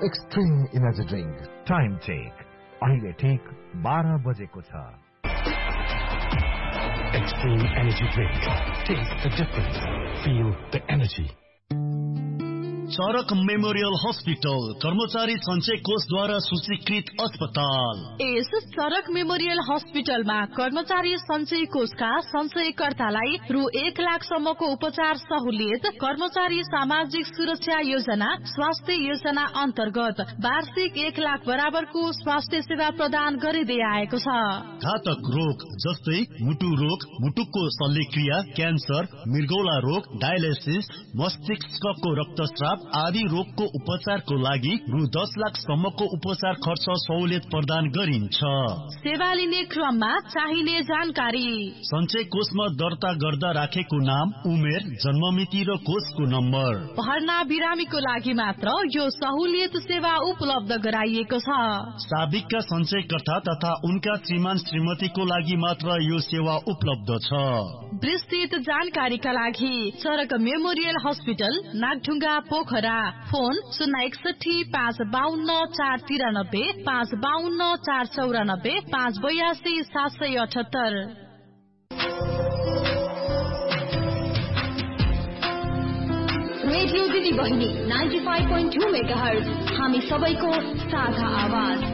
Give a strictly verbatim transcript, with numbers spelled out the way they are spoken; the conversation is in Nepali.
Extreme energy drink. Time check अहिले ठिक बाह्र बजेको छ। Extreme energy drink. Taste the difference. Feel the energy. Charak memorial hospital कर्मचारी सञ्चय कोषद्वारा सूचीकृत अस्पताल। यस चरक मेमोरियल हस्पिटलमा कर्मचारी सञ्चय कोषका सञ्चयकर्तालाई रु एक लाख सम्मको उपचार सहुलियत, कर्मचारी सामाजिक सुरक्षा योजना, स्वास्थ्य योजना अन्तर्गत वार्षिक एक लाख बराबरको स्वास्थ्य सेवा प्रदान गरिँदै आएको छ। घातक रोग जस्तै मुटु रोग, मुटुको शल्यक्रिया, क्यान्सर, मृगौला रोग, डायलिसिस, मस्तिष्कको रक्तस्राव आदि रोगको उपचारको लागि रु दस लाख सम्मको उपचार खर्च सहुलियत प्रदान गरिन्छ। सेवा लिने क्रममा चाहिने जानकारी। सञ्चय कोषमा दर्ता गर्दा राखेको नाम, उमेर, जन्ममिति र कोषको नम्बर। भर्ना बिरामीको लागि मात्र यो सहुलियत सेवा उपलब्ध गराइएको छ। साबिकका सञ्चयकर्ता तथा उनका श्रीमान श्रीमतीको लागि मात्र यो सेवा उपलब्ध छ। विस्तृत जानकारीका लागि चरक memorial hospital Nagdhunga Pokhara, phone शून्य एकसठी पाँच बाहन्न चार तिरानब्बे, पाँच बाहन्न चार चौरानब्बे, पाँच बयासी सात सय अठहत्तर। रेडियो दिदी बहिनी ninety five point two mega hertz, हामी सबैको साझा आवाज।